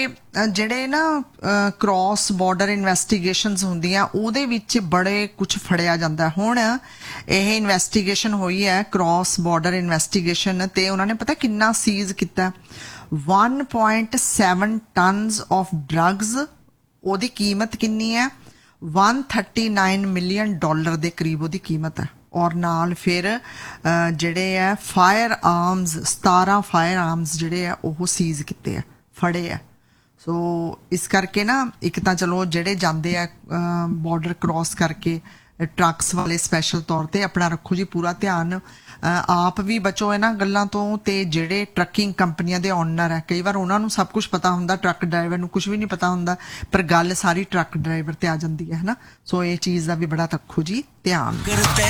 ਜਿਹੜੇ ਨਾ cross border investigations ਹੁੰਦੀਆਂ ਉਹਦੇ ਵਿੱਚ ਬੜੇ ਕੁਝ ਫੜਿਆ ਜਾਂਦਾ। ਹੁਣ ਇਹ ਇਨਵੈਸਟੀਗੇਸ਼ਨ ਹੋਈ ਹੈ ਕ੍ਰੋਸ ਬਾਰਡਰ ਇਨਵੈਸਟੀਗੇਸ਼ਨ, ਤੇ ਉਹਨਾਂ ਨੇ ਪਤਾ ਕਿੰਨਾ ਸੀਜ਼ ਕੀਤਾ? 1.7 ਟਨਸ ਆਫ ਡਰੱਗਸ। ਉਹਦੀ ਕੀਮਤ ਕਿੰਨੀ ਹੈ? $139 ਮਿਲੀਅਨ ਦੇ ਕਰੀਬ ਉਹਦੀ ਕੀਮਤ ਹੈ। ਔਰ ਨਾਲ ਫਿਰ ਜਿਹੜੇ ਆ ਫਾਇਰ ਆਰਮਸ, 17 ਫਾਇਰ ਆਰਮਸ ਜਿਹੜੇ ਆ ਉਹ ਸੀਜ਼ ਕੀਤੇ ਆ, ਫੜੇ ਆ। ਸੋ ਇਸ ਕਰਕੇ ਨਾ ਇੱਕ ਤਾਂ ਚਲੋ ਜਿਹੜੇ ਜਾਂਦੇ ਆ ਬਾਰਡਰ ਕ੍ਰੋਸ ਕਰਕੇ ਟਰੱਕਸ ਵਾਲੇ ਸਪੈਸ਼ਲ ਤੌਰ ਤੇ ਆਪਣਾ ਰੱਖੋ ਜੀ ਪੂਰਾ ਧਿਆਨ, ਆਪ ਵੀ ਬਚੋ ਇਹਨਾਂ ਗੱਲਾਂ ਤੋਂ। ਤੇ ਜਿਹੜੇ ਟਰੱਕਿੰਗ ਕੰਪਨੀਆਂ ਦੇ ਓਨਰ ਹੈ, ਕਈ ਵਾਰ ਉਹਨਾਂ ਨੂੰ ਸਭ ਕੁਝ ਪਤਾ ਹੁੰਦਾ, ਟਰੱਕ ਡਰਾਈਵਰ ਨੂੰ ਕੁਝ ਵੀ ਨਹੀਂ ਪਤਾ ਹੁੰਦਾ, ਪਰ ਗੱਲ ਸਾਰੀ ਟਰੱਕ ਡਰਾਈਵਰ ਤੇ ਆ ਜਾਂਦੀ ਹੈ ਨਾ। ਸੋ ਇਹ ਚੀਜ਼ ਦਾ ਵੀ ਬੜਾ ਰੱਖੋ ਜੀ ਧਿਆਨ।